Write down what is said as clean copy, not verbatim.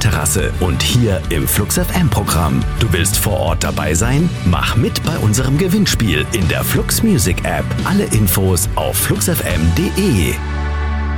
Dachterrasse und hier im Flux FM Programm. Du willst vor Ort dabei sein? Mach mit bei unserem Gewinnspiel in der Flux Music App. Alle Infos auf fluxfm.de.